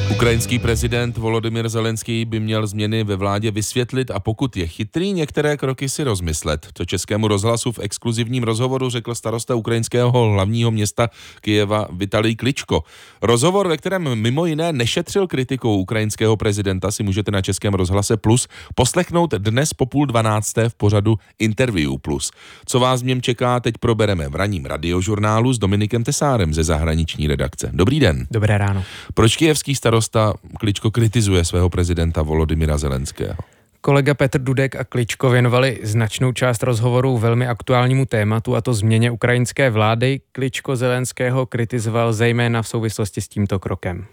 Ukrajinský prezident Volodymyr Zelenský by měl změny ve vládě vysvětlit a pokud je chytrý, některé kroky si rozmyslet. To Českému rozhlasu v exkluzivním rozhovoru řekl starosta ukrajinského hlavního města Kyjeva Vitalij Kličko. Rozhovor, ve kterém mimo jiné nešetřil kritikou ukrajinského prezidenta, si můžete na Českém rozhlase Plus poslechnout dnes po 11:30 v pořadu Interview Plus. Co vás v něm čeká, teď probereme v ranním radiožurnálu s Dominikem Tesárem ze zahraniční redakce. Dobrý den. Dobré ráno. Proč kyjevský starosta Kličko kritizuje svého prezidenta Volodymyra Zelenského? Kolega Petr Dudek a Kličko věnovali značnou část rozhovoru velmi aktuálnímu tématu, a to změně ukrajinské vlády. Kličko Zelenského kritizoval zejména v souvislosti s tímto krokem.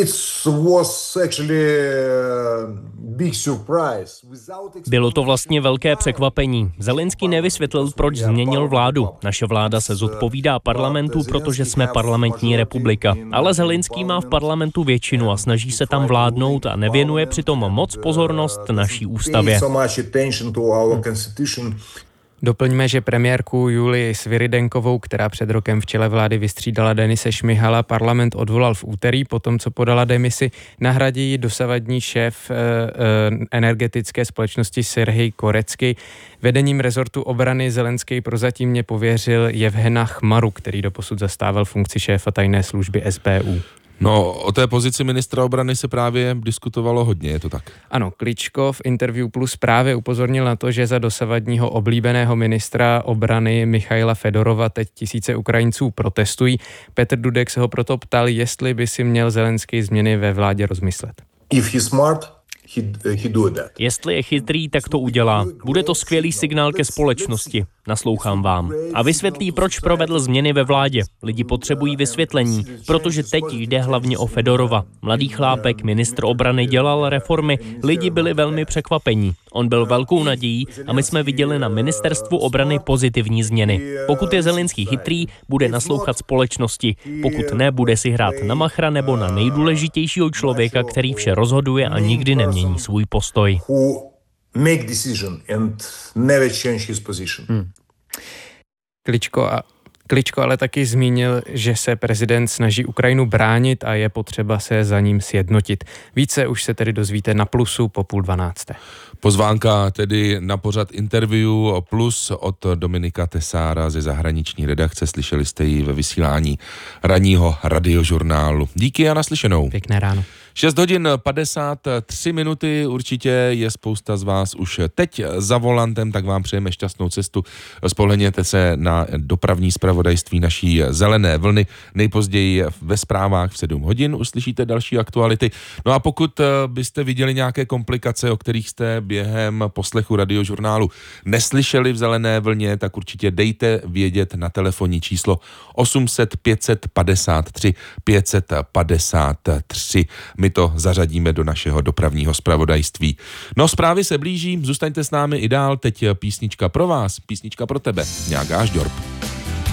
Bylo to vlastně velké překvapení. Zelenský nevysvětlil, proč změnil vládu. Naše vláda se zodpovídá parlamentu, protože jsme parlamentní republika. Ale Zelenský má v parlamentu většinu a snaží se tam vládnout a nevěnuje přitom moc pozornost naší ústavě. Doplňme, že premiérku Julii Sviridenkovou, která před rokem v čele vlády vystřídala Denise Šmihala, parlament odvolal v úterý, potom co podala demisi, nahradí ji dosavadní šéf energetické společnosti Serhej Korecky. Vedením rezortu obrany Zelenský prozatímně pověřil Jevhena Chmaru, který doposud zastával funkci šéfa tajné služby SBU. No, o té pozici ministra obrany se právě diskutovalo hodně, je to tak? Ano, Kličko v Interview Plus právě upozornil na to, že za dosavadního oblíbeného ministra obrany Michaila Fedorova teď tisíce Ukrajinců protestují. Petr Dudek se ho proto ptal, jestli by si měl Zelenský změny ve vládě rozmyslet. Jestli je chytrý, tak to udělá. Bude to skvělý signál ke společnosti. Naslouchám vám. A vysvětlí, proč provedl změny ve vládě. Lidi potřebují vysvětlení, protože teď jde hlavně o Fedorova. Mladý chlápek, ministr obrany, dělal reformy, lidi byli velmi překvapení. On byl velkou nadějí a my jsme viděli na ministerstvu obrany pozitivní změny. Pokud je Zelenský chytrý, bude naslouchat společnosti. Pokud ne, bude si hrát na machra nebo na nejdůležitějšího člověka, který vše rozhoduje a nikdy nemění svůj postoj. Kličko ale taky zmínil, že se prezident snaží Ukrajinu bránit a je potřeba se za ním sjednotit. Více už se tedy dozvíte na Plusu po 11:30. Pozvánka tedy na pořad Interview Plus od Dominika Tesára ze zahraniční redakce. Slyšeli jste ji ve vysílání ranního radiožurnálu. Díky a naslyšenou. Pěkné ráno. 6 hodin 53 minuty, určitě je spousta z vás už teď za volantem, tak vám přejeme šťastnou cestu. Spolehněte se na dopravní zpravodajství naší Zelené vlny. Nejpozději ve zprávách v 7 hodin uslyšíte další aktuality. No a pokud byste viděli nějaké komplikace, o kterých jste během poslechu radiožurnálu neslyšeli v Zelené vlně, tak určitě dejte vědět na telefonní číslo 800 553 553. My to zařadíme do našeho dopravního zpravodajství. No, zprávy se blíží, zůstaňte s námi i dál, teď písnička pro vás, písnička pro tebe, Nějaká Žďorb.